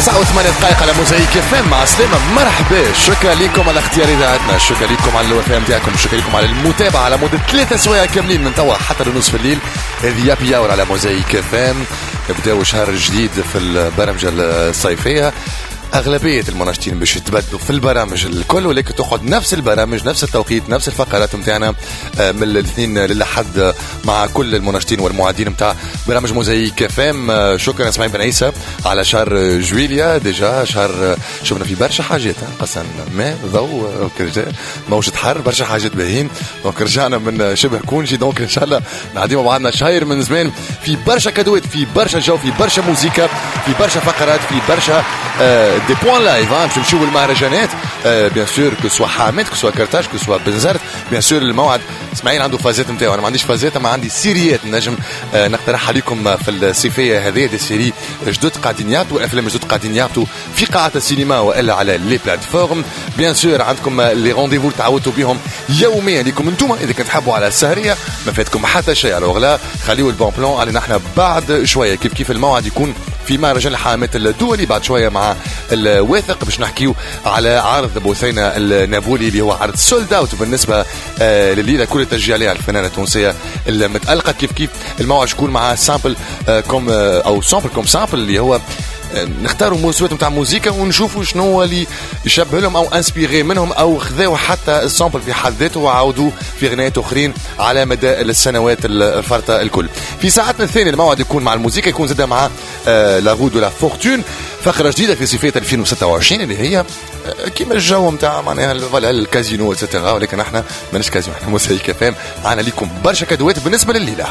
9:08 على موزايك اف ام. مع سلامة، مرحبا، شكرا لكم على اختيار اذاعتنا، شكرا لكم على الوفاء نتاعكم، شكرا لكم على المتابعه على مده 3 سوايع كاملين من توا حتى لنصف الليل. هذه يابي اور على موزايك اف ام. نبداو شهر جديد في البرامج الصيفيه. أغلبية المناشطين باش يتبدلوا في البرامج الكل، ولكن تقعد نفس البرامج نفس التوقيت نفس الفقرات متاعنا من الاثنين للأحد مع كل المناشطين والمعدين متاع برامج موزايك اف ام. شكرا اسماعيل بن عيسى على شهر جويليا. ديجا شهر شفنا فيه برشا حاجات، قسم ماء ضوء موجة حر، برشا حاجات باهين. دونك رجعنا من شبه كونجي، دونك ان شاء الله نعدي مع بعضنا شهر من زمان في برشا كادوات، في برشا جو، في برشا موسيقى، في برشا فقرات، في برشا دي بوان لايف. باش نمشيو المهرجانات بيان سور، كو سوا حامد، كو سوا كرتاج، كو سوا بنزرت. بيان سور الموعد اسماعيل عنده فازات نتاعو، انا ما عنديش فازات، ما عندي سيريات نجم نقترحها لكم في الصيفيه هذه. دي سيري جدد قاعدين يعطوا، افلام جدد قاعدين يعطوا في قاعات السينما والا على لي بلاتفورم. بيان سور عندكم لي رونديفو تعودوا بهم يوميا لكم انتم اذا كنت تحبوا على السهريه، ما فاتكم حتى شيء. على غلا خليوا البون بلان علينا احنا بعد شويه، كيف الموعد يكون في مهرجان الحامات الدولي بعد شويه مع الواثق باش نحكيو على عرض بوثينة النابولي اللي هو عرض سولد اوت بالنسبه لليله. كل التشجيع عليها الفنانه التونسيه المتالقه. كيف الموعد يكون مع سامبل كوم او سامبل كوم سامبل اللي هو نختاروا موسوات نتاع موسيقى ونشوفوا شنو اللي يشبه لهم او انسبيري منهم او خذاو حتى السامبل في حد ذاته وعاودوا في غنايات اخرين على مدى السنوات الفارطه الكل. في ساعتنا الثانيه الموعد يكون مع الموسيقى، يكون زاد مع لا غود ولا فورتون، فقره جديده في صيفيه 2026 اللي هي كيما الجو نتاع معناها الكازينو اتسيتيرا، ولكن احنا ماناش كازينو، احنا موسيقى فام. معنا لكم برشا كادوات بالنسبه لليله.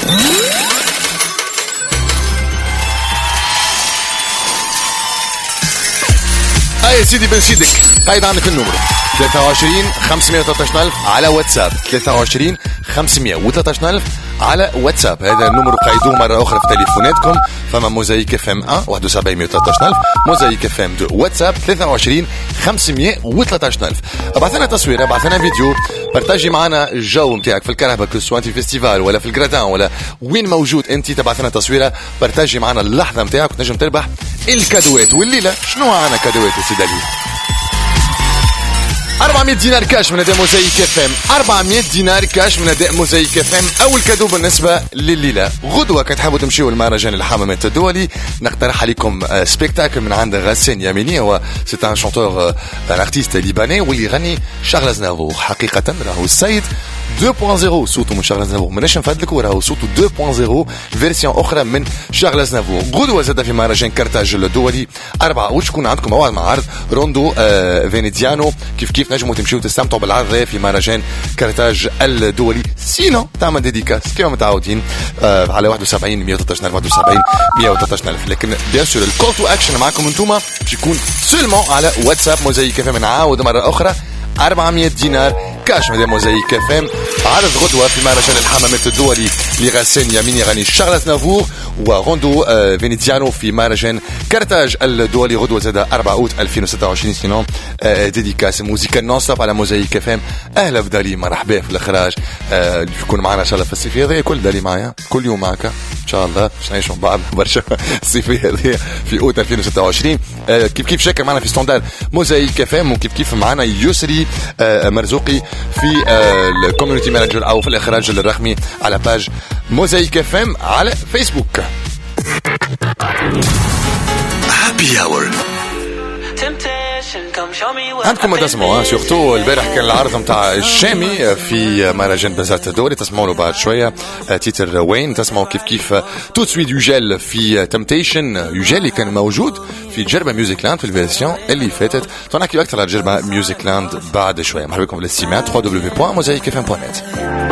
يا سيدي بن سيدك، قايد عندك النمرو 23 513 ألف على واتساب، 23 513 ألف على واتساب. هذا النمرو قايدوه مرة أخرى في تليفوناتكم. فما موزايك اف ام 1 71 113 ألف، موزايك اف ام 2 واتساب 23 513 ألف. ابعث لنا تصوير، ابعث لنا فيديو، بارتاجي معنا الجو نتاعك في الكرهبة، كسوا انت في فيستيفال ولا في الجراتان ولا وين موجود انت، تبعث لنا تصويره، بارتاجي معنا اللحظة نتاعك وتنجم تربح الكادوات. والليلة شنو معنا كادوات يا سيدي؟ 400 دينار كاش من اداء موزايك اف ام، 400 دينار كاش من اداء موزايك اف ام. اول كادو بالنسبه لليله. غدوه كتحبوا تمشيوا لمهرجان الحمامات الدولي، نقترح عليكم سبيكتاكل من عند غسان ياميني. هو سي ان شانتور ان ارتيست ليباني واللي يغني شارل أزنافور. حقيقه راهو السيد 2.0 صوته من شارل أزنافور، ماناش نفدلكوا، راهو صوته 2.0 فيرسيون اخرى من شارل أزنافور. غدوه زاد في مهرجان كرتاج الدولي 4 وتكون عندكم موعد مع عرض روندو فينيزيانو. كيف نجموا تمشيوا تستمتعوا بالعرض في مهرجان كرتاج الدولي. سينو تعمل ديديكاس كيما متعودين على 71 113 71 113 ألف. لكن بيان سور الكول تو اكشن معكم انتم باش يكون سولمون على واتساب موزايك اف ام. نعاود مره اخرى 400 دينار كاش من موزايك اف ام. عرض غدوه في مهرجان الحمامات الدولي لغسان يامين يغني شارل أزنافور، وروندو فينيزيانو في مهرجان كرتاج الدولي غدوه زاد 4 أوت 2026. سينو ديديكاس موسيقى نون ستوب على موزايك اف ام. اهلا بدالي، مرحبا في الاخراج. يكون معنا ان شاء الله في الصيفيه هذه كل دالي معايا كل يوم معك ان شاء الله باش نعيشوا بعض برشا الصيفيه هذه في اوت 2026. كيف شاكر معنا في ستاندار موزايك اف ام، وكيف معنا يسري مرزوقي في الكوميونتي مانجر او في الاخراج الرقمي على باج موزايك اف ام على فيسبوك. هابي اور عندكم ما تسمعوا سورتو. البارح كان العرض نتاع الشامي في مهرجان بنزرت الدولي، تسمعوا له بعد شويه تيتر وين. تسمعوا كيف تو سويت يوجال في تمتيشن. يوجال اللي كان موجود في جربة ميوزيك لاند في الفيرسيون اللي فاتت. تنحكي اكثر على جربة ميوزيك لاند بعد شويه. مرحبا بكم في الاستماع www.mosaicfm.net.